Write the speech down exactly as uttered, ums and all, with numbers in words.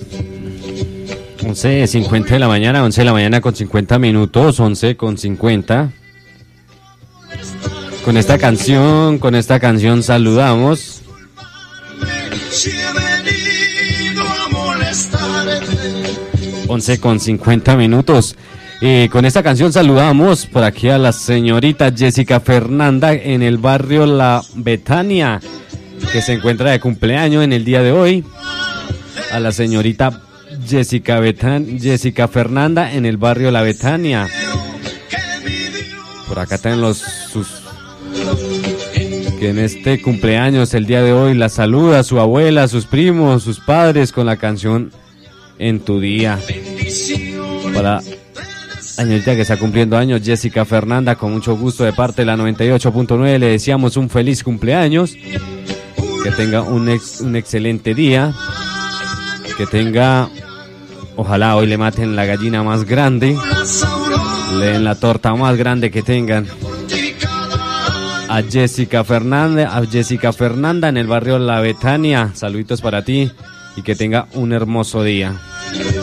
once cincuenta de la mañana, once de la mañana con cincuenta minutos, once con cincuenta. Con esta canción, con esta canción saludamos. once con cincuenta minutos. Eh, con esta canción saludamos por aquí a la señorita Jessica Fernanda en el barrio La Betania, que se encuentra de cumpleaños en el día de hoy. A la señorita Jessica, Betan, Jessica Fernanda en el barrio La Betania. Por acá están los sus que en este cumpleaños el día de hoy la saluda su abuela, sus primos, sus padres con la canción En tu día. Para la señorita que está cumpliendo años, Jessica Fernanda, con mucho gusto de parte de la noventa y ocho punto nueve le deseamos un feliz cumpleaños, que tenga un, ex, un excelente día, que tenga, ojalá hoy le maten la gallina más grande, le den la torta más grande que tengan a Jessica Fernanda, a Jessica Fernanda en el barrio La Betania. Saluditos para ti y que tenga un hermoso día.